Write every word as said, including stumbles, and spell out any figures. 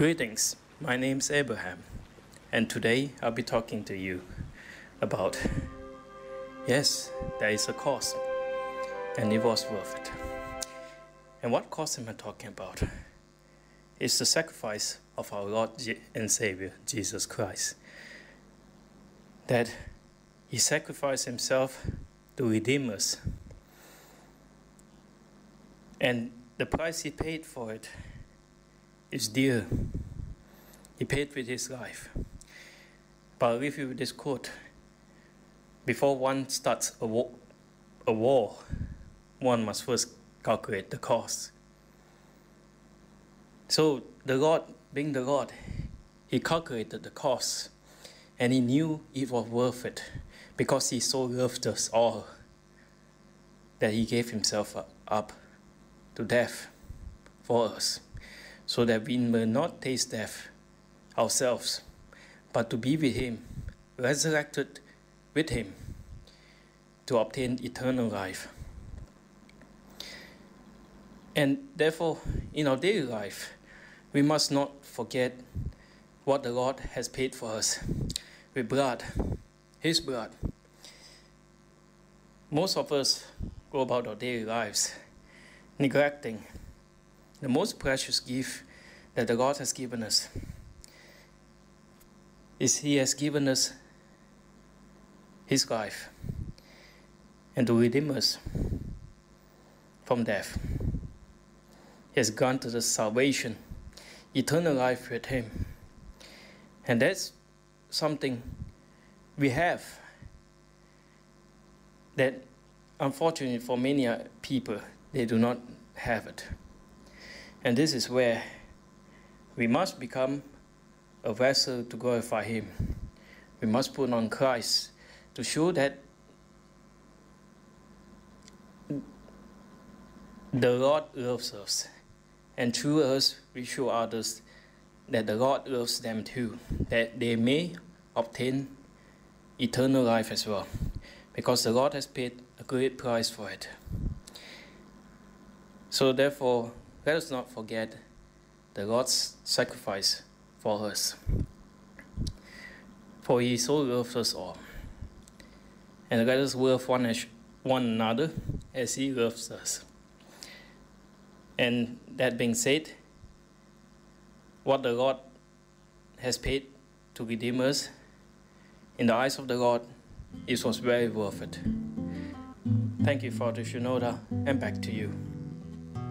Greetings, my name's Abraham, and today I'll be talking to you about, yes, there is a cost, and it was worth it. And what cost am I talking about? It's the sacrifice of our Lord and Savior, Jesus Christ. That He sacrificed Himself to redeem us. And the price He paid for it is dear. He paid with His life. But I'll leave you with this quote. Before one starts a war, a war, one must first calculate the cost. So the Lord, being the Lord, He calculated the cost, and He knew it was worth it because He so loved us all that He gave Himself up to death for us, so that we may not taste death ourselves, but to be with Him, resurrected with Him, to obtain eternal life. And therefore, in our daily life, we must not forget what the Lord has paid for us with blood, His blood. Most of us go about our daily lives neglecting the most precious gift that the Lord has given us. Is He has given us His life and to redeem us from death. He has granted us salvation, eternal life with Him. And that's something we have that, unfortunately for many people, they do not have it. And this is where we must become a vessel to glorify Him. We must put on Christ to show that the Lord loves us. And through us, we show others that the Lord loves them too, that they may obtain eternal life as well, because the Lord has paid a great price for it. So therefore, let us not forget the Lord's sacrifice for us. For He so loves us all. And let us love one, as, one another as He loves us. And that being said, what the Lord has paid to redeem us, in the eyes of the Lord, it was very worth it. Thank you, Father Shinoda, and back to you.